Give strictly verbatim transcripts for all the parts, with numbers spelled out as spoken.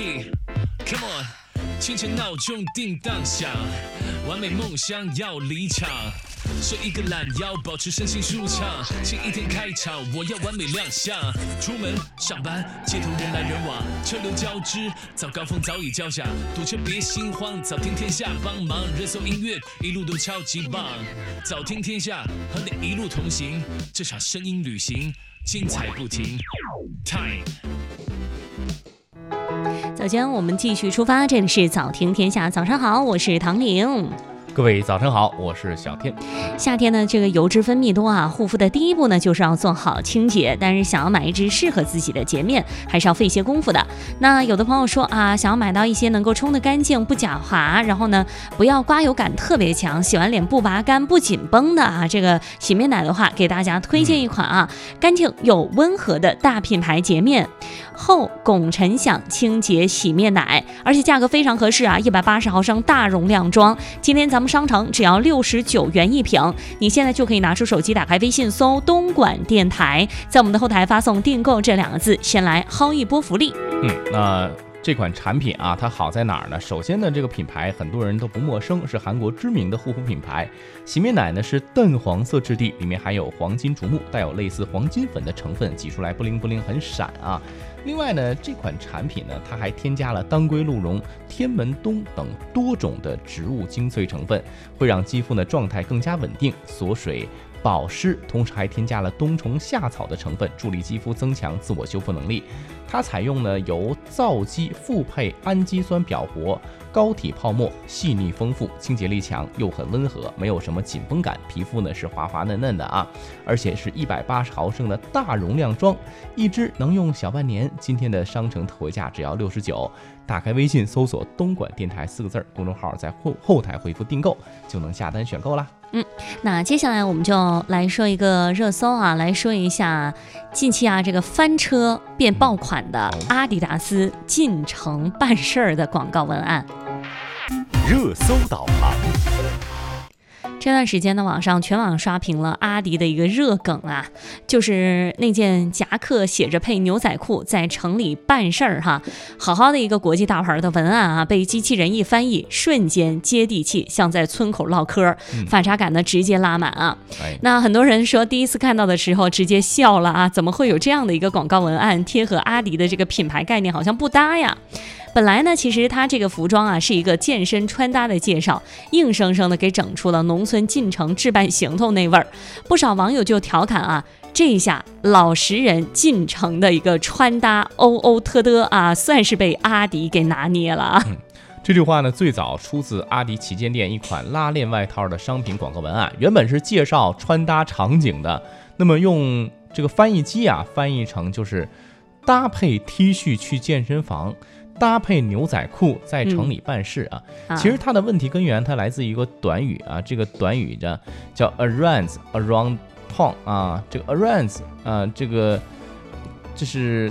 Come on， 清晨闹钟叮当响，完美梦想要离场，睡一个懒腰，保持身心舒畅。新一天开场，我要完美亮相。出门上班，街头人来人往，车流交织，早高峰早已交下。堵车别心慌，早听天下帮忙。热搜音乐一路都超级棒，早听天下和你一路同行，这场声音旅行精彩不停。Time。 早间我们继续出发，这里是早听天下，早上好，我是唐玲。 各位早晨好，我是小天。 夏天呢，这个油脂分泌多啊，护肤的第一步呢就是要做好清洁。但是想要买一支适合自己的洁面，还是要费些功夫的。那有的朋友说啊，想要买到一些能够冲得干净、不假滑，然后呢不要刮油感特别强，洗完脸不拔干、不紧绷的啊，这个洗面奶的话，给大家推荐一款啊，干净又温和的大品牌洁面厚汞沉响清洁洗面奶，而且价格非常合适啊，一百八十毫升大容量装。今天咱们商城只要六十九元一瓶，你现在就可以拿出手机，打开微信搜东莞电台，在我们的后台发送订购这两个字，先来薅一波福利。 嗯，那这款产品啊，它好在哪儿呢？首先呢，这个品牌很多人都不陌生，是韩国知名的护肤品牌。洗面奶呢是淡黄色质地，里面含有黄金竹木，带有类似黄金粉的成分，挤出来不灵不灵很闪啊。另外呢，这款产品呢，它还添加了当归鹿茸、天文冬等多种的植物精粹成分，会让肌肤呢状态更加稳定、锁水、保湿，同时还添加了冬虫夏草的成分，助力肌肤增强自我修复能力。它采用呢由皂基复配氨基酸表活，膏体泡沫，细腻丰富，清洁力强，又很温和，没有什么紧绷感，皮肤呢是滑滑嫩嫩的啊，而且是一百八十毫升的大容量装，一支能用小半年。今天的商城特惠价只要六十九，打开微信搜索东莞电台四个字，公众号在后后台回复订购就能下单选购啦。 嗯，那接下来我们就来说一个热搜啊，来说一下近期啊这个翻车变爆款的阿迪达斯进城办事儿的广告文案。 热搜导航。 这段时间呢，网上全网刷屏了阿迪的一个热梗啊，就是那件夹克写着配牛仔裤在城里办事儿哈，好好的一个国际大牌的文案啊，被机器人一翻译，瞬间接地气，像在村口唠嗑，反差感呢直接拉满啊。 哎、 那很多人说第一次看到的时候直接笑了啊，怎么会有这样的一个广告文案贴合阿迪的这个品牌概念，好像不搭呀。本来呢，其实它这个服装啊是一个健身穿搭的介绍，硬生生的给整出了农村进城置办行头那味儿。不少网友就调侃啊，这一下老实人进城的一个穿搭欧欧特的啊，算是被阿迪给拿捏了啊。 嗯这句话呢，最早出自阿迪旗舰店一款拉链外套的商品广告文案，原本是介绍穿搭场景的，那么用这个翻译机啊翻译成就是搭配 T 恤去健身房，搭配牛仔裤在城里办事啊。嗯、其实它的问题根源它来自于一个短语啊，这个短语呢叫 around around town 啊，这个 around 啊，这个就是。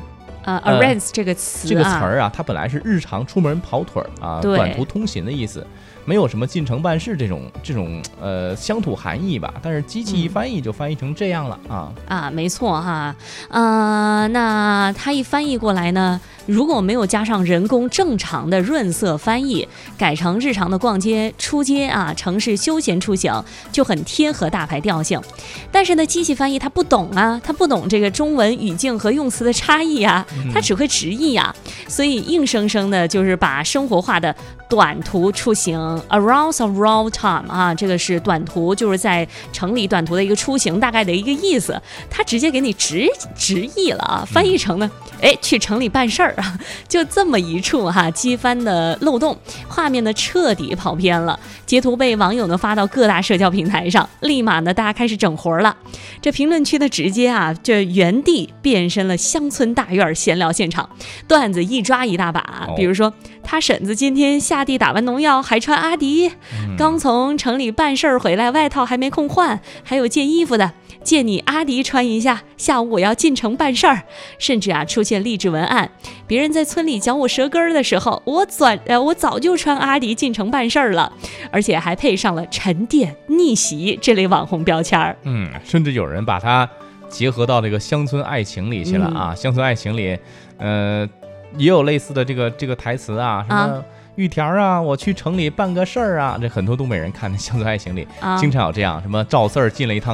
呃、uh, arrange 这个词、啊、 这个词儿啊，它本来是日常出门跑腿啊、短途通勤的意思，没有什么进城办事这种这种呃乡土含义吧。但是机器一翻译就翻译成这样了、嗯、啊啊，没错哈，呃，那它一翻译过来呢，如果没有加上人工正常的润色翻译，改成日常的逛街、出街啊、城市休闲出行，就很贴合大牌调性。但是呢，机器翻译它不懂啊，它不懂这个中文语境和用词的差异啊。他只会直译呀、啊，所以硬生生的就是把生活化的短途出行 around around time 啊，这个是短途，就是在城里短途的一个出行大概的一个意思，他直接给你直直译了啊，翻译成呢，哎，去城里办事儿啊，就这么一处哈机翻的漏洞，画面呢彻底跑偏了，截图被网友呢发到各大社交平台上，立马呢大家开始整活了，这评论区的直接啊，这原地变身了乡村大院闲聊现场，段子一抓一大把，比如说他婶子今天下地打完农药还穿阿迪，嗯、刚从城里办事儿回来，外套还没空换，还有借衣服的，借你阿迪穿一下，下午我要进城办事儿。甚至啊出现励志文案，别人在村里嚼我舌根的时候，我早呃我早就穿阿迪进城办事儿了，而且还配上了沉淀逆袭这类网红标签儿。 嗯，甚至有人把它结合到这个乡村爱情里去了啊！嗯、乡村爱情里，呃， 也有类似的这个这个台词啊，什么。啊玉条啊，我去城里办个事儿啊，这很多东北人看的《乡村爱情》里，啊、经常有这样，什么赵四儿进了一趟